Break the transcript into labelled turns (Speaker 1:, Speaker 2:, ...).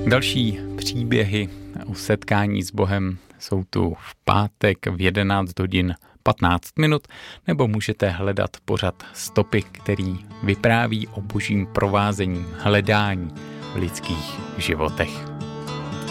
Speaker 1: Další příběhy o setkání s Bohem jsou tu v pátek v 11 hodin 15 minut, nebo můžete hledat pořad Stopy, který vypráví o božím provázení, hledání v lidských životech.